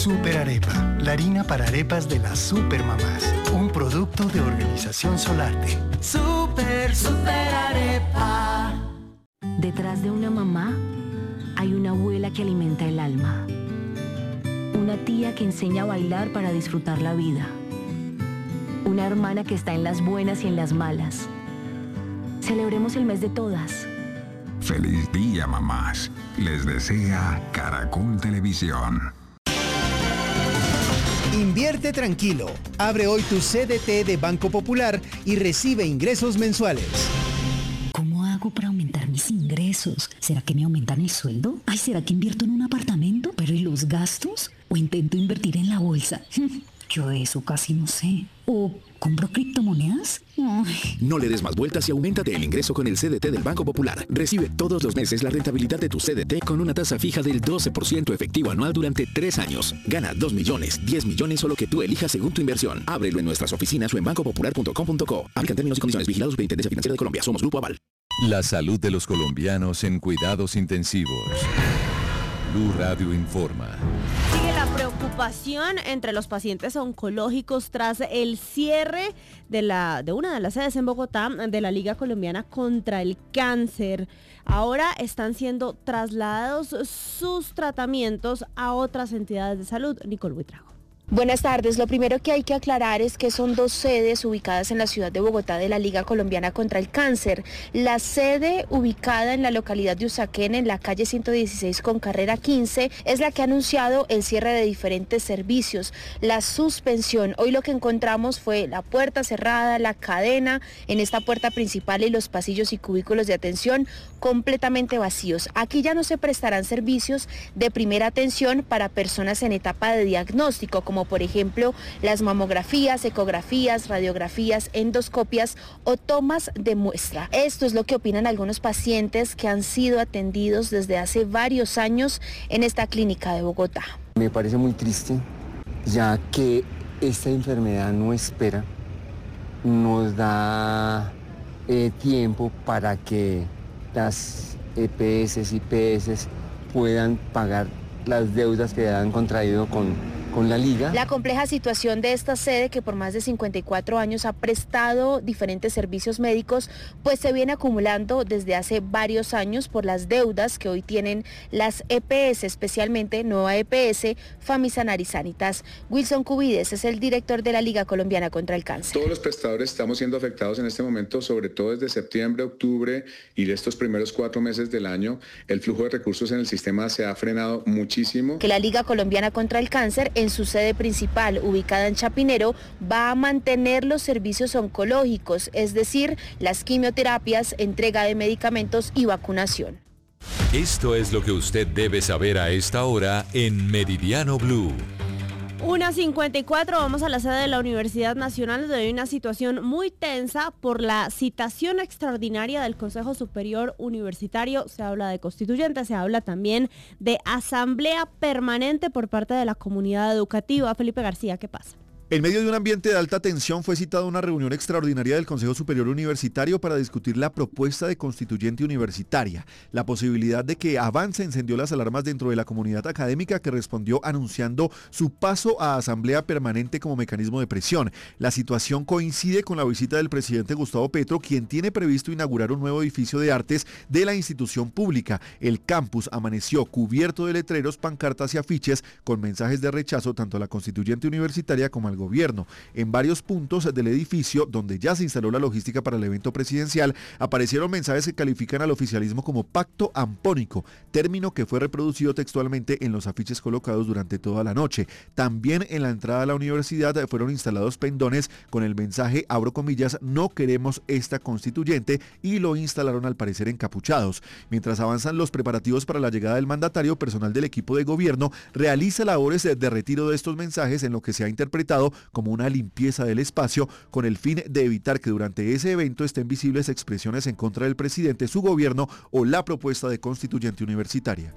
Super Arepa, la harina para arepas de las supermamás. Un producto de Organización Solarte. Super Arepa. Detrás de una mamá hay una abuela que alimenta el alma. Una tía que enseña a bailar para disfrutar la vida. Una hermana que está en las buenas y en las malas. Celebremos el mes de todas. Feliz día, mamás. Les desea Caracol Televisión. Invierte tranquilo. Abre hoy tu CDT de Banco Popular y recibe ingresos mensuales. ¿Cómo hago para aumentar mis ingresos? ¿Será que me aumentan el sueldo? Ay, ¿será que invierto en un apartamento? ¿Pero y los gastos? ¿O intento invertir en la bolsa? Yo de eso casi no sé. ¿O compro criptomonedas? Ay. No le des más vueltas y auméntate el ingreso con el CDT del Banco Popular. Recibe todos los meses la rentabilidad de tu CDT con una tasa fija del 12% efectivo anual durante 3 años. Gana 2 millones, 10 millones o lo que tú elijas según tu inversión. Ábrelo en nuestras oficinas o en bancopopular.com.co. Aplican términos y condiciones. Vigilados Superintendencia Financiera de Colombia. Somos Grupo Aval. La salud de los colombianos en cuidados intensivos. Blue Radio informa. Sigue la preocupación entre los pacientes oncológicos tras el cierre de una de las sedes en Bogotá de la Liga Colombiana contra el Cáncer. Ahora están siendo trasladados sus tratamientos a otras entidades de salud. Nicole Buitrago. Buenas tardes. Lo primero que hay que aclarar es que son 2 sedes ubicadas en la ciudad de Bogotá de la Liga Colombiana contra el Cáncer. La sede ubicada en la localidad de Usaquén, en la calle 116 con carrera 15, es la que ha anunciado el cierre de diferentes servicios, la suspensión. Hoy lo que encontramos fue la puerta cerrada, la cadena en esta puerta principal y los pasillos y cubículos de atención completamente vacíos. Aquí ya no se prestarán servicios de primera atención para personas en etapa de diagnóstico, como por ejemplo las mamografías, ecografías, radiografías, endoscopias o tomas de muestra. Esto es lo que opinan algunos pacientes que han sido atendidos desde hace varios años en esta clínica de Bogotá. Me parece muy triste, ya que esta enfermedad no espera, nos da tiempo para que las EPS y IPS puedan pagar las deudas que han contraído con la Liga. La compleja situación de esta sede, que por más de 54 años ha prestado diferentes servicios médicos, pues se viene acumulando desde hace varios años por las deudas que hoy tienen las EPS, especialmente Nueva EPS, Famisanar y Sanitas. Wilson Cubides es el director de la Liga Colombiana contra el Cáncer. Todos los prestadores estamos siendo afectados en este momento, sobre todo desde septiembre, octubre y de estos primeros 4 meses del año. El flujo de recursos en el sistema se ha frenado muchísimo. Que la Liga Colombiana contra el Cáncer, en su sede principal, ubicada en Chapinero, va a mantener los servicios oncológicos, es decir, las quimioterapias, entrega de medicamentos y vacunación. Esto es lo que usted debe saber a esta hora en Meridiano Blue. 1:54, vamos a la sede de la Universidad Nacional, donde hay una situación muy tensa por la citación extraordinaria del Consejo Superior Universitario. Se habla de constituyente, se habla también de asamblea permanente por parte de la comunidad educativa. Felipe García, ¿qué pasa? En medio de un ambiente de alta tensión fue citada una reunión extraordinaria del Consejo Superior Universitario para discutir la propuesta de constituyente universitaria. La posibilidad de que avance encendió las alarmas dentro de la comunidad académica, que respondió anunciando su paso a asamblea permanente como mecanismo de presión. La situación coincide con la visita del presidente Gustavo Petro, quien tiene previsto inaugurar un nuevo edificio de artes de la institución pública. El campus amaneció cubierto de letreros, pancartas y afiches con mensajes de rechazo tanto a la constituyente universitaria como al gobierno. En varios puntos del edificio, donde ya se instaló la logística para el evento presidencial, aparecieron mensajes que califican al oficialismo como pacto ampónico, término que fue reproducido textualmente en los afiches colocados durante toda la noche. También en la entrada a la universidad fueron instalados pendones con el mensaje, abro comillas, no queremos esta constituyente, y lo instalaron al parecer encapuchados. Mientras avanzan los preparativos para la llegada del mandatario, personal del equipo de gobierno realiza labores de retiro de estos mensajes, en lo que se ha interpretado como una limpieza del espacio, con el fin de evitar que durante ese evento estén visibles expresiones en contra del presidente, su gobierno o la propuesta de constituyente universitaria.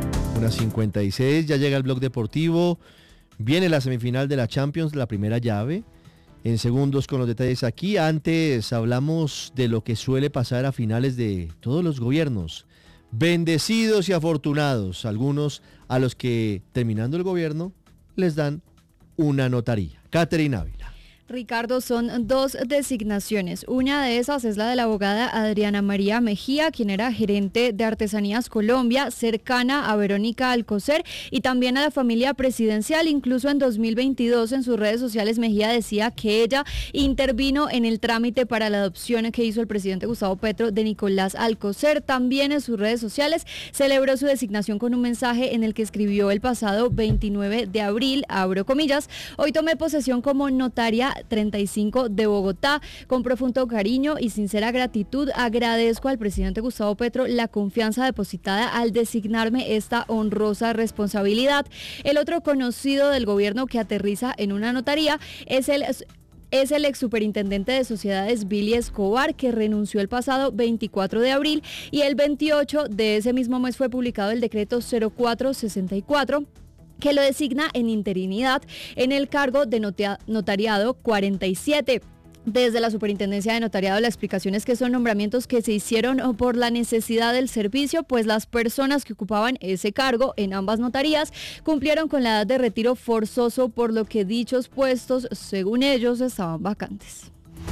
1:56, ya llega el blog deportivo, viene la semifinal de la Champions, la primera llave. En segundos con los detalles aquí. Antes hablamos de lo que suele pasar a finales de todos los gobiernos. Bendecidos y afortunados, algunos a los que terminando el gobierno les dan una notaría. Caterina Ávila. Ricardo, son 2 designaciones. Una de esas es la de la abogada Adriana María Mejía, quien era gerente de Artesanías Colombia, cercana a Verónica Alcocer y también a la familia presidencial. Incluso en 2022 en sus redes sociales Mejía decía que ella intervino en el trámite para la adopción que hizo el presidente Gustavo Petro de Nicolás Alcocer. También en sus redes sociales celebró su designación con un mensaje en el que escribió el pasado 29 de abril, abro comillas: hoy tomé posesión como notaria 35 de Bogotá. Con profundo cariño y sincera gratitud agradezco al presidente Gustavo Petro la confianza depositada al designarme esta honrosa responsabilidad. El otro conocido del gobierno que aterriza en una notaría es el ex superintendente de sociedades Billy Escobar, que renunció el pasado 24 de abril y el 28 de ese mismo mes fue publicado el decreto 0464 que lo designa en interinidad en el cargo de notariado 47. Desde la Superintendencia de Notariado la explicación es que son nombramientos que se hicieron por la necesidad del servicio, pues las personas que ocupaban ese cargo en ambas notarías cumplieron con la edad de retiro forzoso, por lo que dichos puestos, según ellos, estaban vacantes.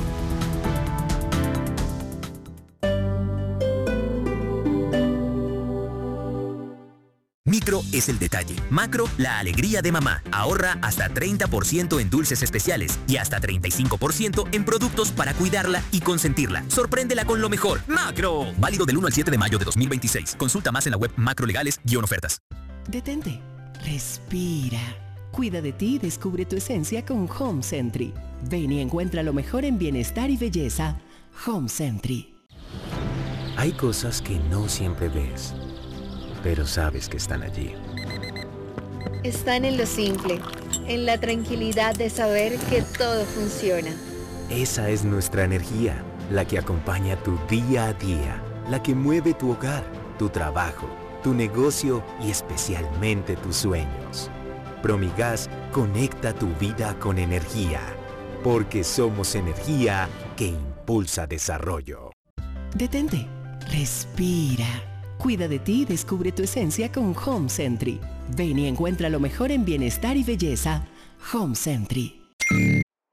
Micro es el detalle, macro la alegría de mamá. Ahorra hasta 30% en dulces especiales y hasta 35% en productos para cuidarla y consentirla. Sorpréndela con lo mejor. ¡Macro! Válido del 1 al 7 de mayo de 2026. Consulta más en la web macrolegales-ofertas. Detente. Respira. Cuida de ti y descubre tu esencia con Home Sentry. Ven y encuentra lo mejor en bienestar y belleza. Home Sentry. Hay cosas que no siempre ves, pero sabes que están allí. Están en lo simple, en la tranquilidad de saber que todo funciona. Esa es nuestra energía, la que acompaña tu día a día, la que mueve tu hogar, tu trabajo, tu negocio y especialmente tus sueños. Promigas conecta tu vida con energía, porque somos energía que impulsa desarrollo. Detente, respira. Cuida de ti y descubre tu esencia con Home Sentry. Ven y encuentra lo mejor en bienestar y belleza. Home Sentry.